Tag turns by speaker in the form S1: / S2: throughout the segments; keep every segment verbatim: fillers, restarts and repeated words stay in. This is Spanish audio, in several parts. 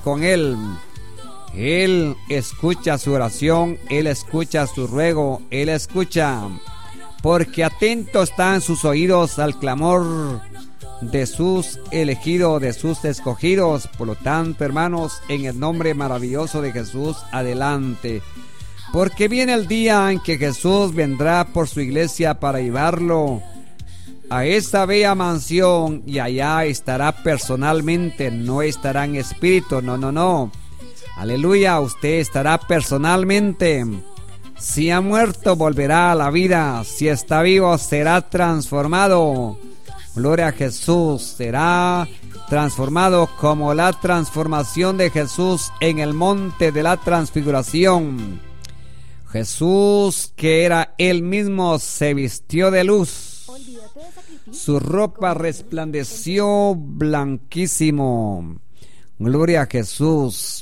S1: con Él. Él escucha su oración, Él escucha su ruego, Él escucha, porque atentos están sus oídos al clamor de sus elegidos, de sus escogidos. Por lo tanto, hermanos, en el nombre maravilloso de Jesús, adelante, porque viene el día en que Jesús vendrá por su iglesia para llevarlo a esa bella mansión, y allá estará personalmente, no estará en espíritu, no, no, no. Aleluya, usted estará personalmente. Si ha muerto, volverá a la vida. Si está vivo, será transformado. Gloria a Jesús, será transformado como la transformación de Jesús en el monte de la transfiguración. Jesús, que era Él mismo, se vistió de luz. Su ropa resplandeció blanquísimo. Gloria a Jesús.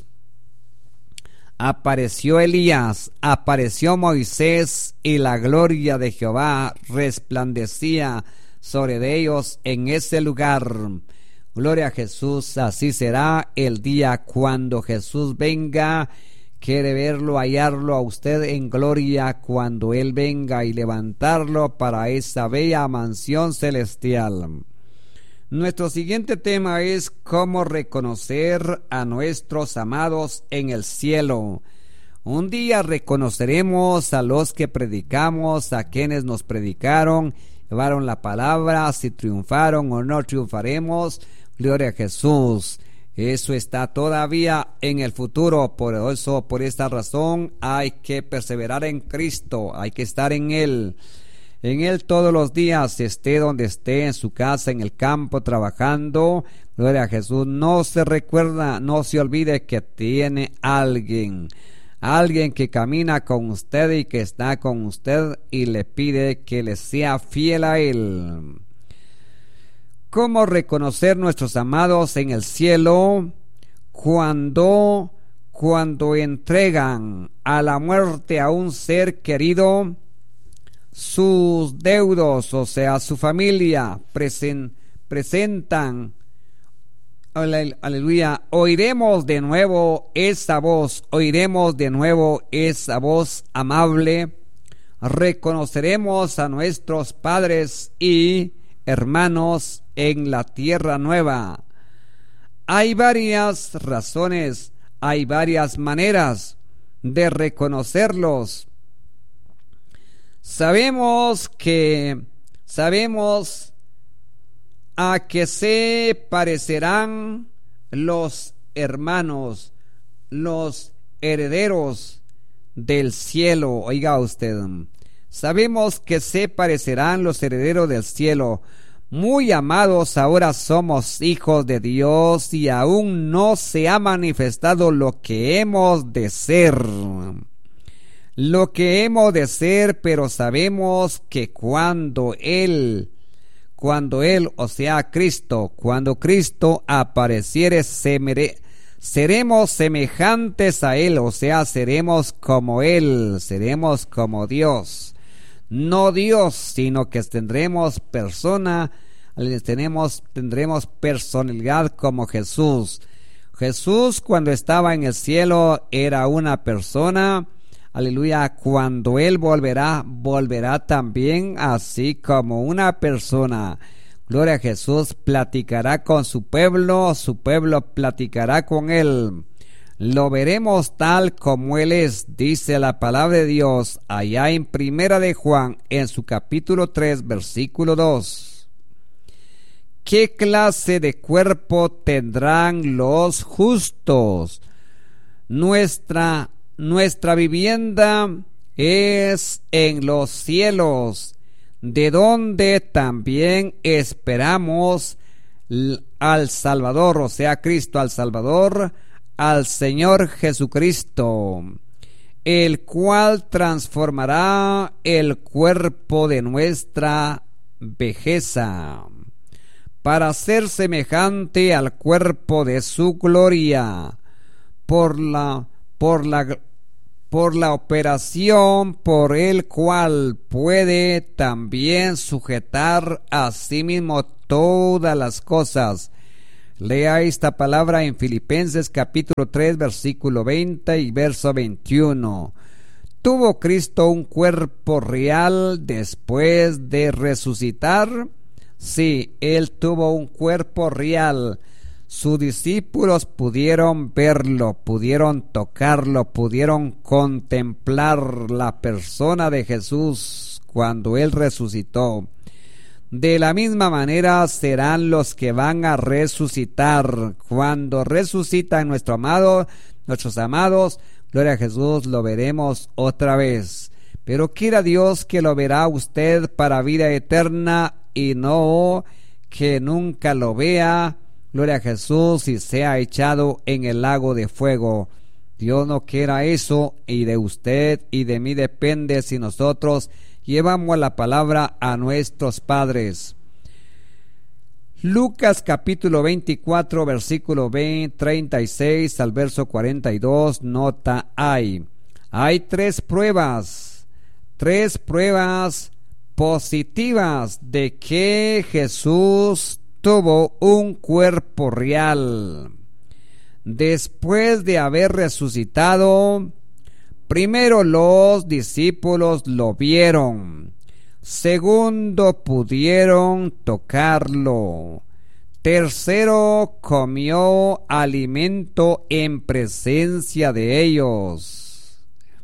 S1: Apareció Elías, apareció Moisés, y la gloria de Jehová resplandecía sobre de ellos en ese lugar. Gloria a Jesús. Así será el día cuando Jesús venga. Quiere verlo, hallarlo a usted en gloria cuando Él venga y levantarlo para esa bella mansión celestial. Nuestro siguiente tema es cómo reconocer a nuestros amados en el cielo. Un día reconoceremos a los que predicamos, a quienes nos predicaron, llevaron la palabra, si triunfaron o no triunfaremos. Gloria a Jesús. Eso está todavía en el futuro. Por eso, por esta razón, hay que perseverar en Cristo, hay que estar en Él. En Él todos los días, esté donde esté, en su casa, en el campo, trabajando. Gloria a Jesús. No se recuerda, no se olvide que tiene alguien. Alguien que camina con usted y que está con usted y le pide que le sea fiel a Él. ¿Cómo reconocer nuestros amados en el cielo? Cuando, cuando entregan a la muerte a un ser querido, sus deudos, o sea, su familia, presen, presentan, aleluya, oiremos de nuevo esa voz, oiremos de nuevo esa voz amable, reconoceremos a nuestros padres y hermanos en la tierra nueva. Hay varias razones, hay varias maneras de reconocerlos. Sabemos que, sabemos a que se parecerán los hermanos, los herederos del cielo. Oiga usted, sabemos que se parecerán los herederos del cielo. Muy amados, ahora somos hijos de Dios y aún no se ha manifestado lo que hemos de ser. Lo que hemos de ser, pero sabemos que cuando Él, cuando Él, o sea Cristo, cuando Cristo apareciere, se mere, seremos semejantes a Él, o sea, seremos como Él, seremos como Dios. No Dios, sino que tendremos persona, tenemos, tendremos personalidad como Jesús. Jesús, cuando estaba en el cielo, era una persona. Aleluya, cuando Él volverá, volverá también así como una persona. Gloria a Jesús, platicará con su pueblo, su pueblo platicará con Él. Lo veremos tal como Él es, dice la palabra de Dios, allá en Primera de Juan, en su capítulo tres, versículo dos. ¿Qué clase de cuerpo tendrán los justos? Nuestra Nuestra vivienda es en los cielos, de donde también esperamos al Salvador, o sea, Cristo, al Salvador, al Señor Jesucristo, el cual transformará el cuerpo de nuestra vejeza, para ser semejante al cuerpo de su gloria, por la Por la, por la operación por el cual puede también sujetar a sí mismo todas las cosas. Lea esta palabra en Filipenses capítulo tres, versículo veinte y verso veintiuno. ¿Tuvo Cristo un cuerpo real después de resucitar? Sí, Él tuvo un cuerpo real. Sus discípulos pudieron verlo, pudieron tocarlo, pudieron contemplar la persona de Jesús cuando Él resucitó. De la misma manera serán los que van a resucitar. Cuando resucitan nuestro amado, nuestros amados, gloria a Jesús, lo veremos otra vez. Pero quiera Dios que lo verá usted para vida eterna y no que nunca lo vea, gloria a Jesús, y sea echado en el lago de fuego. Dios no quiera eso, y de usted y de mí depende si nosotros llevamos la palabra a nuestros padres. Lucas capítulo veinticuatro, versículo treinta y seis al verso cuarenta y dos, nota hay. Hay tres pruebas, tres pruebas positivas de que Jesús tuvo un cuerpo real. Después de haber resucitado, primero los discípulos lo vieron. Segundo, pudieron tocarlo. Tercero, comió alimento en presencia de ellos.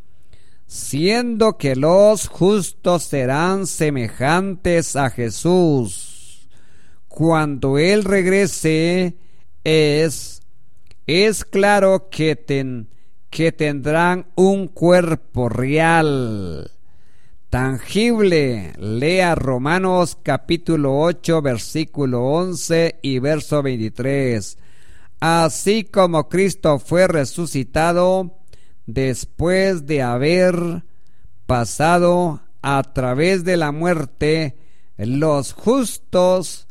S1: Siendo que los justos serán semejantes a Jesús, cuando Él regrese, es, es claro que ten, que tendrán un cuerpo real, tangible. Lea Romanos capítulo ocho, versículo once y verso veintitrés. Así como Cristo fue resucitado después de haber pasado a través de la muerte, los justos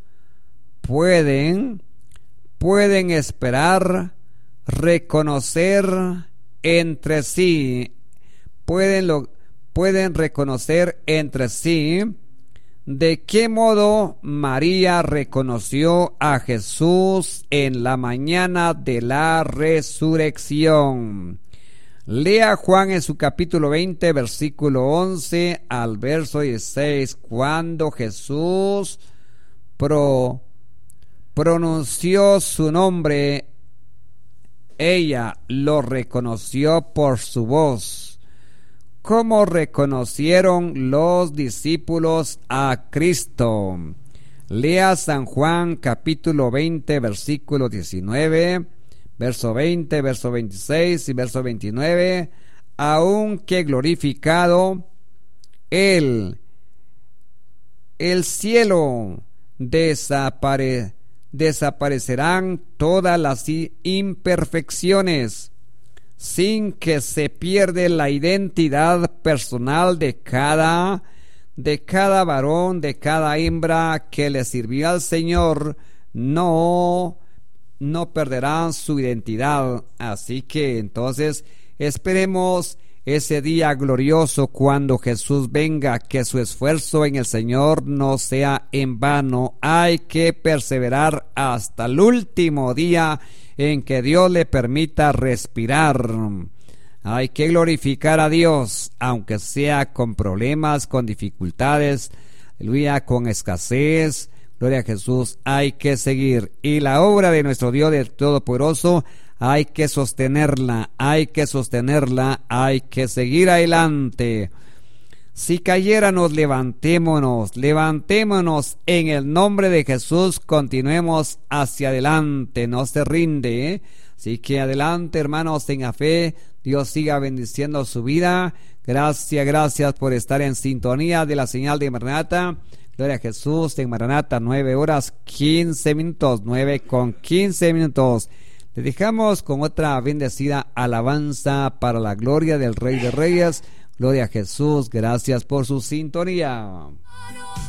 S1: pueden, pueden esperar, reconocer entre sí, pueden, lo, pueden reconocer entre sí de qué modo María reconoció a Jesús en la mañana de la resurrección. Lea Juan en su capítulo veinte, versículo once al verso dieciséis, cuando Jesús pro, pronunció su nombre, ella lo reconoció por su voz. ¿Cómo reconocieron los discípulos a Cristo? Lea San Juan capítulo veinte, versículo diecinueve, verso veinte, verso veintiséis y verso veintinueve. Aunque glorificado, Él, el cielo desapare, desaparecerán todas las imperfecciones, sin que se pierda la identidad personal de cada, de cada varón, de cada hembra que le sirvió al Señor. No, no perderán su identidad. Así que entonces esperemos ese día glorioso cuando Jesús venga, que su esfuerzo en el Señor no sea en vano. Hay que perseverar hasta el último día en que Dios le permita respirar. Hay que glorificar a Dios, aunque sea con problemas, con dificultades, aleluya, con escasez. Gloria a Jesús, hay que seguir. Y la obra de nuestro Dios del Todopoderoso hay que sostenerla, hay que sostenerla, hay que seguir adelante. Si cayéramos, levantémonos, levantémonos en el nombre de Jesús, continuemos hacia adelante, no se rinde, ¿eh? Así que adelante, hermanos, tenga fe, Dios siga bendiciendo su vida. Gracias, gracias por estar en sintonía de la señal de Maranata. Gloria a Jesús, en Maranata, nueve horas quince minutos, nueve con quince minutos. Le dejamos con otra bendecida alabanza para la gloria del Rey de Reyes. Gloria a Jesús, gracias por su sintonía.